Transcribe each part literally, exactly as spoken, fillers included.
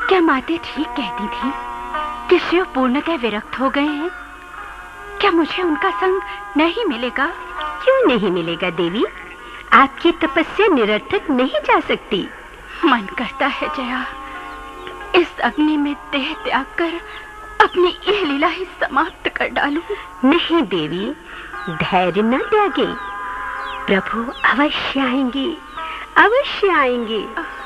क्या माते ठीक कहती थी कि शिव पूर्णतः विरक्त हो गए हैं? क्या मुझे उनका संग नहीं मिलेगा? क्यों नहीं मिलेगा देवी? आपकी तपस्या निरर्थक नहीं जा सकती। मन करता है जया, इस अग्नि में देह त्याग कर अपनी यह लीला ही समाप्त कर डालूं। नहीं देवी, धैर्य न त्यागे। प्रभु अवश्य आएंगे, अवश्य आएंगे।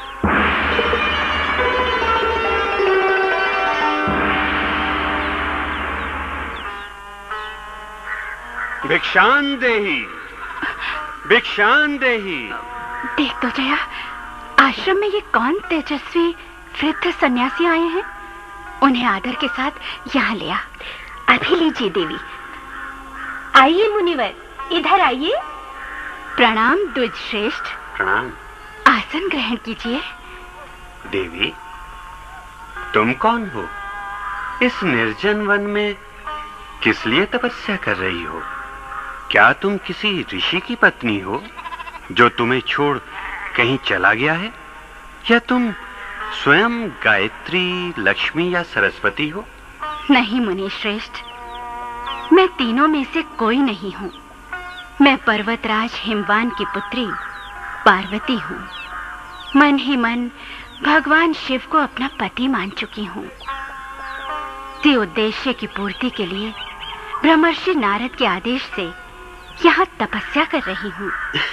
भिक्षान देही, भिक्षान देही। देख तो जया, आश्रम में ये कौन तेजस्वी वृद्ध सन्यासी आए हैं? उन्हें आदर के साथ यहाँ ले आ। अभी लीजिए देवी। आइए मुनिवर, इधर आइए। प्रणाम द्विज श्रेष्ठ। प्रणाम। आसन ग्रहण कीजिए। देवी, तुम कौन हो? इस निर्जन वन में किस लिए तपस्या कर रही हो? क्या तुम किसी ऋषि की पत्नी हो जो तुम्हें छोड़ कहीं चला गया है, या तुम स्वयं गायत्री, लक्ष्मी या सरस्वती हो? नहीं मुनि श्रेष्ठ, मैं तीनों में से कोई नहीं हूँ। मैं पर्वतराज हिमवान की पुत्री पार्वती हूँ। मन ही मन भगवान शिव को अपना पति मान चुकी हूँ। इसी उद्देश्य की पूर्ति के लिए ब्रह्मर्षि नारद के आदेश से यहाँ तपस्या कर रही हूँ।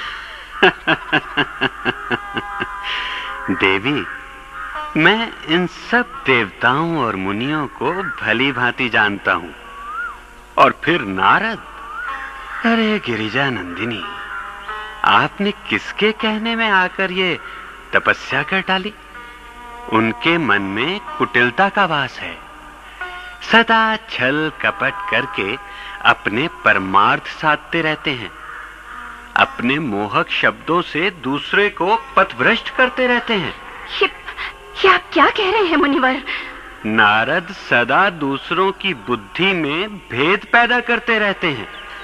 देवी, मैं इन सब देवताओं और मुनियों को भली भांति जानता हूँ। और फिर नारद, अरे गिरिजा नंदिनी, आपने किसके कहने में आकर ये तपस्या कर डाली? उनके मन में कुटिलता का वास है। सदा छल कपट करके अपने परमार्थ साधते रहते हैं। अपने मोहक शब्दों से दूसरे को पथभ्रष्ट करते रहते हैं। ये, ये आप क्या कह रहे हैं मुनिवर? नारद सदा दूसरों की बुद्धि में भेद पैदा करते रहते हैं।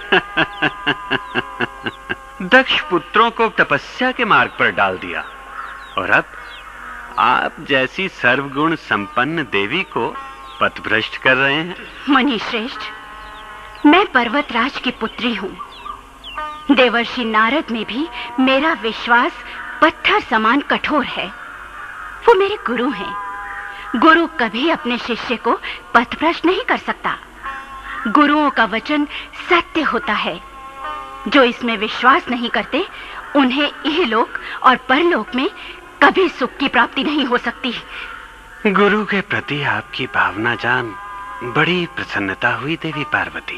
दक्ष पुत्रों को तपस्या के मार्ग पर डाल दिया, और अब आप जैसी सर्वगुण संपन्न देवी को पथभ्रष्ट कर रहे हैं। मुनि श्रेष्ठ, मैं पर्वतराज की पुत्री हूँ। देवर्षि नारद में भी मेरा विश्वास पत्थर समान कठोर है। वो मेरे गुरु हैं। गुरु कभी अपने शिष्य को पथभ्रष्ट नहीं कर सकता। गुरुओं का वचन सत्य होता है। जो इसमें विश्वास नहीं करते, उन्हें इहलोक और परलोक में कभी सुख की प्राप्ति नहीं हो सकती। गुरु के प्रति आपकी भावना जान बड़ी प्रसन्नता हुई देवी पार्वती।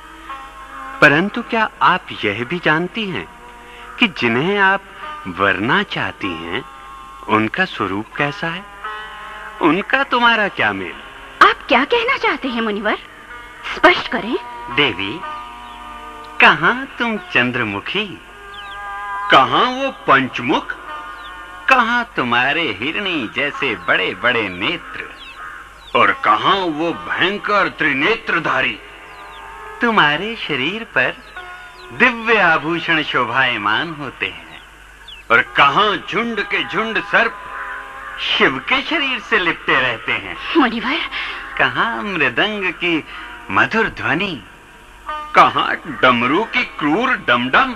परंतु क्या आप यह भी जानती हैं कि जिन्हें आप वरना चाहती हैं, उनका स्वरूप कैसा है? उनका तुम्हारा क्या मेल? आप क्या कहना चाहते हैं मुनिवर? स्पष्ट करें। देवी, कहां तुम चंद्रमुखी, कहां वो पंचमुख, कहां तुम्हारे हिरणी जैसे बड़े बड़े नेत्र, और कहां वो भयंकर त्रिनेत्रधारी। तुम्हारे शरीर पर दिव्य आभूषण शोभायमान होते हैं, और कहां झुंड के झुंड सर्प शिव के शरीर से लिपटे रहते हैं। मुनिवर, कहां मृदंग की मधुर ध्वनि, कहां डमरू की क्रूर डमडम।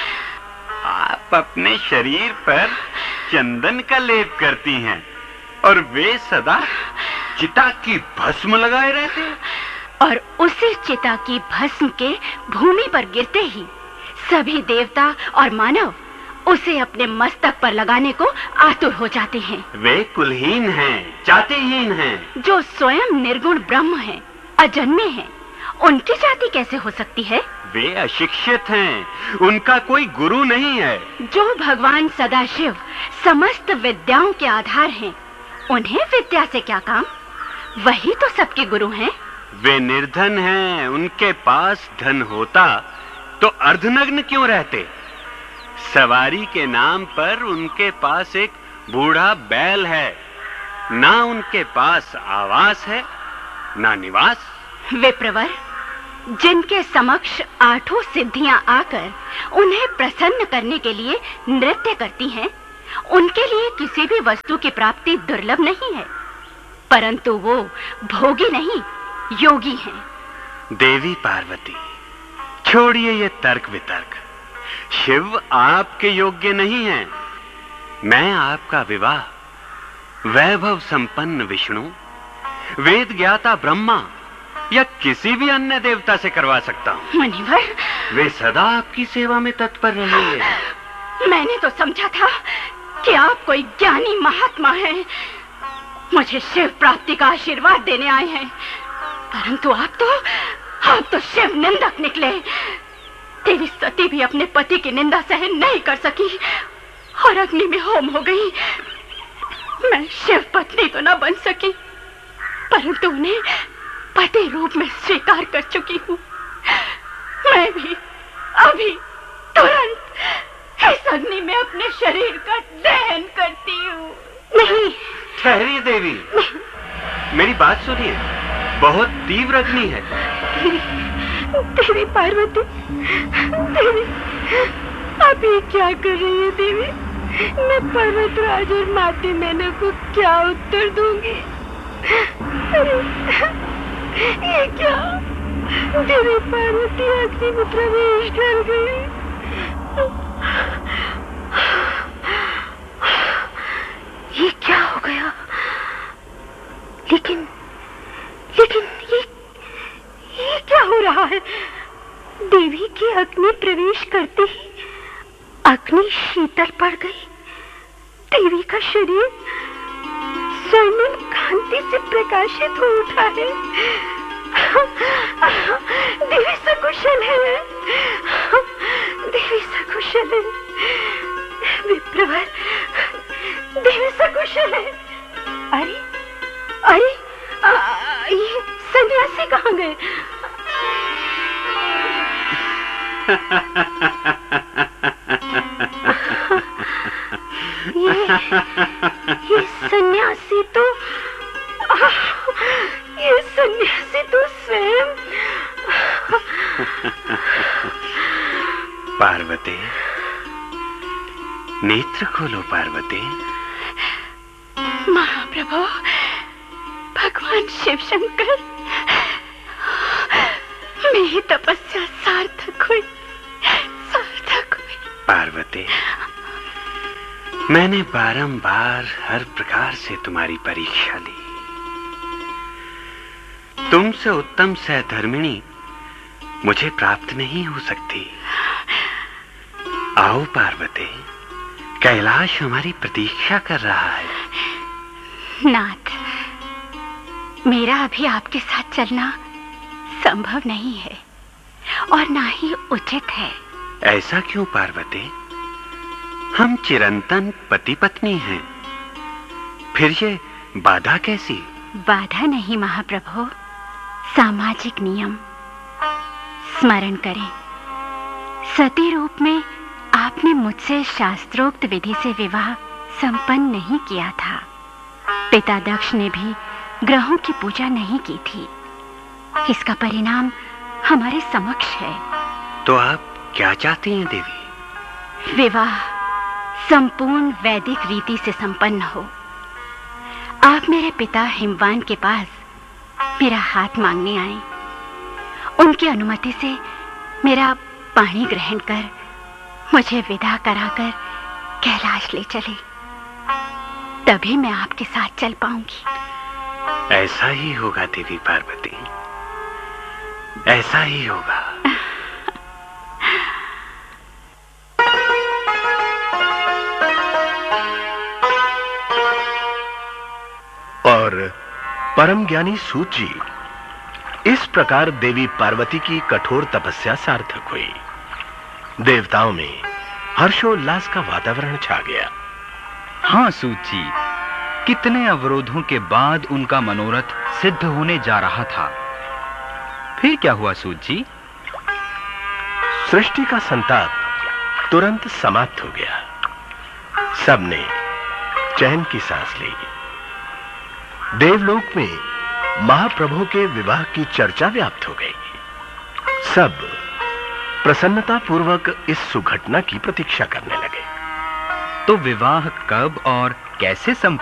आप अपने शरीर पर चंदन का लेप करती हैं, और वे सदा चिता की भस्म लगाए रहते हैं। और उसी चिता की भस्म के भूमि पर गिरते ही सभी देवता और मानव उसे अपने मस्तक पर लगाने को आतुर हो जाते हैं। वे कुलहीन हैं, जातिहीन हैं। जो स्वयं निर्गुण ब्रह्म हैं, अजन्मे हैं, उनकी जाति कैसे हो सकती है? वे अशिक्षित हैं, उनका कोई गुरु नहीं है। जो भगवान सदाशिव समस्त विद्याओं के आधार हैं, उन्हें विद्या से क्या काम? वही तो सबके गुरु हैं। वे निर्धन हैं, उनके पास धन होता तो अर्धनग्न क्यों रहते? सवारी के नाम पर उनके पास एक बूढ़ा बैल है। ना उनके पास आवास है, ना निवास। वे प्रवर, जिनके समक्ष आठों सिद्धियां आकर उन्हें प्रसन्न करने के लिए नृत्य करती हैं, उनके लिए किसी भी वस्तु की प्राप्ति दुर्लभ नहीं है। परंतु वो भोगी नहीं, योगी हैं। देवी पार्वती, छोड़िए ये तर्क वितर्क। शिव आपके योग्य नहीं हैं। मैं आपका विवाह वैभव संपन्न विष्णु, वेद ज्ञाता ब्रह्मा या किसी भी अन्य देवता से करवा सकता हूं। मुनिवर, वे सदा आपकी सेवा में तत्पर रहेंगे। मैंने तो समझा था कि आप कोई ज्ञानी महात्मा हैं, मुझे शिव प्राप्ति का आशीर्वाद देने आए हैं, परंतु आप तो आप तो शिव निंदक निकले। देवी सती भी अपने पति की निंदा सहन नहीं कर सकी और अग्नि में होम हो गई। मैं शिव पत्नी तो न बन सकी, परंतु उन्हें पति रूप में स्वीकार कर चुकी हूँ। मैं भी अभी तुरंत इस अग्नि में अपने शरीर का दहन करती हूँ। नहीं, ठहरिए देवी, मेरी बात सुनिए। बहुत तीव्र अग्नि है। देवी, देवी पार्वती, देवी, आप ये क्या कर रही है देवी? मैं पर्वतराज और माते मैना को क्या उत्तर दूंगी? अरे, ये क्या? देवी पार्वती अग्नि में प्रवेश कर गई। ये क्या हो गया? लेकिन लेकिन ये ये क्या हो रहा है? देवी की अग्नि प्रवेश करते ही अग्नि शीतल पड़ गई। देवी का शरीर स्वर्णिम कांति से प्रकाशित हो उठा है। देवी सकुशल है, देवी सकुशल है। विप्रवर, देवी सकुशल है। अरे अरे आ, ये सन्यासी कहाँ गए? ये ये सन्यासी तो आ, ये सन्यासी तो स्वयं। पार्वती, नेत्र खोलो पार्वती। महाप्रभु, भगवान शिव शंकर, मेरी तपस्या सार्थक हुई, सार्थक हुई। पार्वती, मैंने बारंबार हर प्रकार से तुम्हारी परीक्षा ली। तुमसे उत्तम सहधर्मिणी मुझे प्राप्त नहीं हो सकती। आओ पार्वती, कैलाश हमारी प्रतीक्षा कर रहा है। नाथ, मेरा अभी आपके साथ चलना संभव नहीं है और ना ही उचित है। ऐसा क्यों पार्वती? हम चिरंतन पति पत्नी हैं, फिर ये बाधा कैसी? बाधा नहीं महाप्रभु, सामाजिक नियम। स्मरण करें, सती रूप में आपने मुझसे शास्त्रोक्त विधि से विवाह संपन्न नहीं किया था। पिता दक्ष ने भी ग्रहों की पूजा नहीं की थी। इसका परिणाम हमारे समक्ष है। तो आप क्या चाहती हैं देवी? विवाह संपूर्ण वैदिक रीति से संपन्न हो। आप मेरे पिता हिमवान के पास मेरा हाथ मांगने आए। उनकी अनुमति से मेरा पाणी ग्रहण कर मुझे विदा कराकर कैलाश ले चले, तभी मैं आपके साथ चल पाऊंगी। ऐसा ही होगा देवी पार्वती, ऐसा ही होगा। और परम ज्ञानी सूत जी, इस प्रकार देवी पार्वती की कठोर तपस्या सार्थक हुई। देवताओं में हर्षोल्लास का वातावरण छा गया। हाँ सूत जी, कितने अवरोधों के बाद उनका मनोरथ सिद्ध होने जा रहा था। फिर क्या हुआ सूत जी? सृष्टि का संताप तुरंत समाप्त हो गया। सबने चैन की सांस ली। देवलोक में महाप्रभु के विवाह की चर्चा व्याप्त हो गई। सब प्रसन्नता पूर्वक इस सुघटना की प्रतीक्षा करने लगे। तो विवाह कब और कैसे संपन्न